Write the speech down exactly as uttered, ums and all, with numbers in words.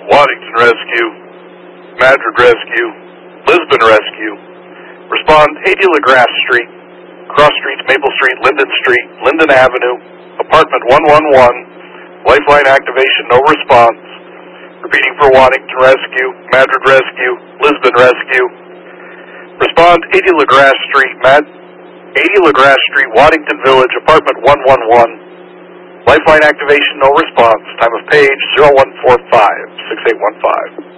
Waddington Rescue, Madrid Rescue, Lisbon Rescue. Respond eighty LaGrasse Street, Cross Streets, Maple Street, Linden Street, Linden Avenue, apartment one one one, lifeline activation, no response. Repeating for Waddington Rescue, Madrid Rescue, Lisbon Rescue. Respond eighty LaGrasse Street, Mad eighty LaGrasse Street, Waddington Village, apartment one one one. Lifeline activation, no response. Time of page zero one four five, six eight one five.